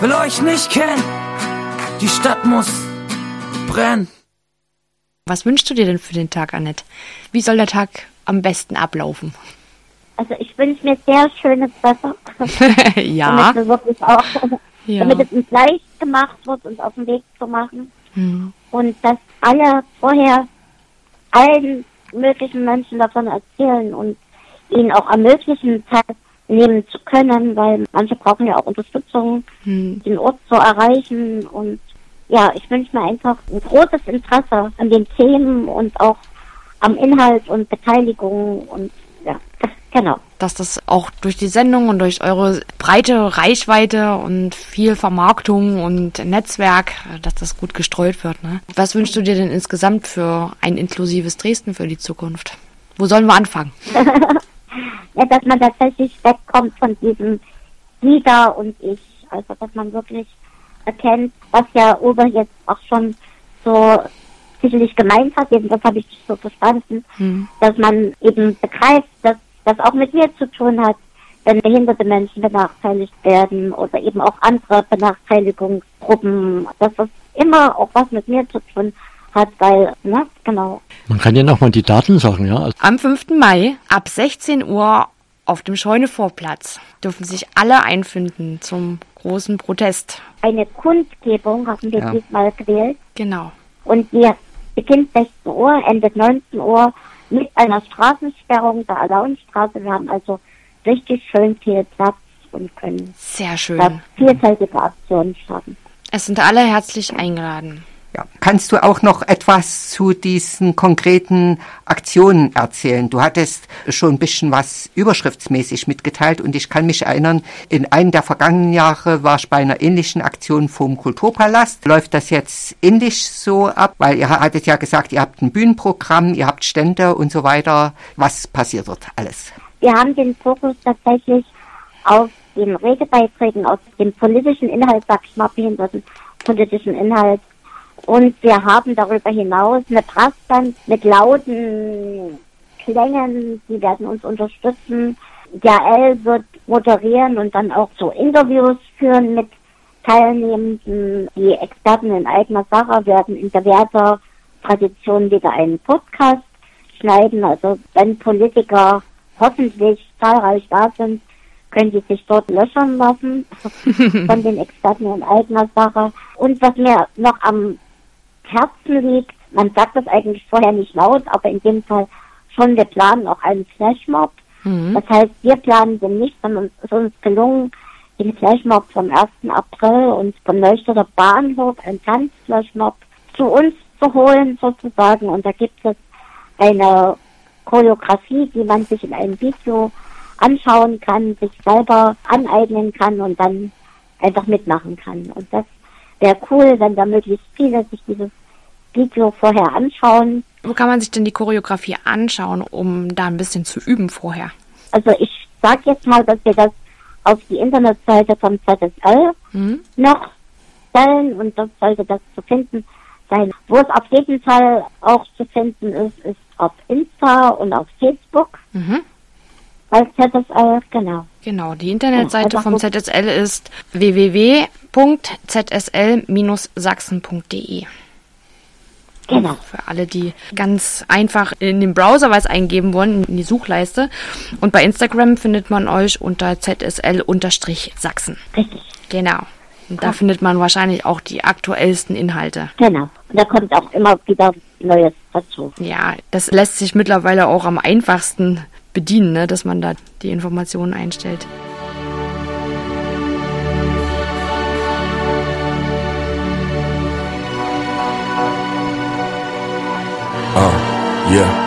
Will euch nicht kennen, die Stadt muss brennen. Was wünschst du dir denn für den Tag, Annette? Wie soll der Tag am besten ablaufen? Also ich wünsche mir sehr schönes Wetter. Ja. Damit wir wirklich auch, Ja. damit es uns leicht gemacht wird, uns auf den Weg zu machen. Hm. Und dass alle vorher allen möglichen Menschen davon erzählen und ihnen auch ermöglichen, teilnehmen zu können, weil manche brauchen ja auch Unterstützung, den Ort zu erreichen. Und ja, ich wünsche mir einfach ein großes Interesse an den Themen und auch am Inhalt und Beteiligung und ja, genau. Dass das auch durch die Sendung und durch eure breite Reichweite und viel Vermarktung und Netzwerk, dass das gut gestreut wird. Ne? Was wünschst du dir denn insgesamt für ein inklusives Dresden für die Zukunft? Wo sollen wir anfangen? Ja, dass man tatsächlich wegkommt von diesem Liga und ich. Also, dass man wirklich erkennt, was ja Uwe jetzt auch schon so sicherlich gemeint hat, jedenfalls habe ich so verstanden, dass man eben begreift, dass das auch mit mir zu tun hat, wenn behinderte Menschen benachteiligt werden oder eben auch andere Benachteiligungsgruppen, dass das immer auch was mit mir zu tun hat, weil, ne, genau. Man kann ja nochmal die Daten sagen, ja. Am 5. Mai ab 16 Uhr auf dem Scheunevorplatz dürfen sich alle einfinden zum großen Protest. Eine Kundgebung haben wir diesmal gewählt. Genau. Und die beginnt 16 Uhr, endet 19 Uhr mit einer Straßensperrung der Alaunstraße. Wir haben also richtig schön viel Platz und können sehr schön da vielfältige Aktionen starten. Es sind alle herzlich eingeladen. Ja. Kannst du auch noch etwas zu diesen konkreten Aktionen erzählen? Du hattest schon ein bisschen was überschriftsmäßig mitgeteilt und ich kann mich erinnern, in einem der vergangenen Jahre war ich bei einer ähnlichen Aktion vom Kulturpalast. Läuft das jetzt ähnlich so ab? Weil ihr hattet ja gesagt, ihr habt ein Bühnenprogramm, ihr habt Stände und so weiter. Was passiert dort alles? Wir haben den Fokus tatsächlich auf den Redebeiträgen, aus dem politischen Inhalt, sag ich mal, behinderten politischen Inhalt. Und wir haben darüber hinaus eine Brassband mit lauten Klängen, die werden uns unterstützen. Jael wird moderieren und dann auch so Interviews führen mit Teilnehmenden. Die Experten in eigener Sache werden in bewährter Tradition wieder einen Podcast schneiden. Also wenn Politiker hoffentlich zahlreich da sind, können die sich dort löchern lassen von den Experten in eigener Sache. Und was mir noch am Herzen liegt, man sagt das eigentlich vorher nicht laut, aber in dem Fall schon, wir planen auch einen Flashmob. Das heißt, wir planen den nicht, sondern es ist uns gelungen, den Flashmob vom 1. April und vom Neustädter Bahnhof, einen Tanzflashmob, zu uns zu holen sozusagen. Und da gibt es eine Choreografie, die man sich in einem Video anschauen kann, sich selber aneignen kann und dann einfach mitmachen kann. Und das wäre cool, wenn da möglichst viele sich dieses Video vorher anschauen. Wo kann man sich denn die Choreografie anschauen, um da ein bisschen zu üben vorher? Also ich sage jetzt mal, dass wir das auf die Internetseite vom ZSL noch stellen und dort sollte das zu finden sein. Wo es auf jeden Fall auch zu finden ist, ist auf Insta und auf Facebook. Als ZSL, genau. Genau, die Internetseite vom ZSL ist www.zsl-sachsen.de. Genau. Für alle, die ganz einfach in den Browser was eingeben wollen, in die Suchleiste. Und bei Instagram findet man euch unter ZSL-Sachsen. Richtig. Genau. Und da findet man wahrscheinlich auch die aktuellsten Inhalte. Genau. Und da kommt auch immer wieder Neues dazu. Ja, das lässt sich mittlerweile auch am einfachsten bedienen, ne, dass man da die Informationen einstellt. Yeah.